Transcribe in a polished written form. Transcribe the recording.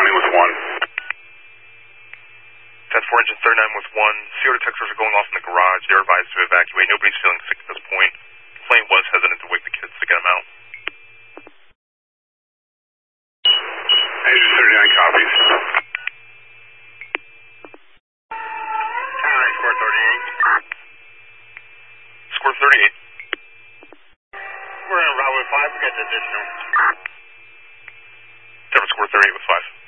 responding with 1. 10-4 engine 39 with 1. CO detectors are going off in the garage. They're advised to evacuate. Nobody's feeling sick at this point. The plane was hesitant to wake the kids to get them out. Engine 39 copies. Score 38. Score 38. We're in Bravo 5. We got the additional. Denver score 38 with 5.